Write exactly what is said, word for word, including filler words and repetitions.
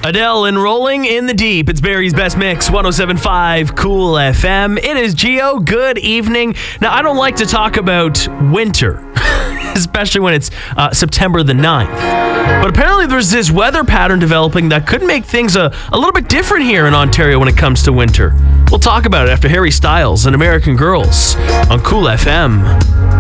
Adele and Rolling in the Deep. It's Barry's Best Mix, one oh seven point five Cool F M. It is Gio. Good evening. Now, I don't like to talk about winter, especially when it's uh, September the ninth. But apparently there's this weather pattern developing that could make things a, a little bit different here in Ontario when it comes to winter. We'll talk about it after Harry Styles and American Girls on Cool F M.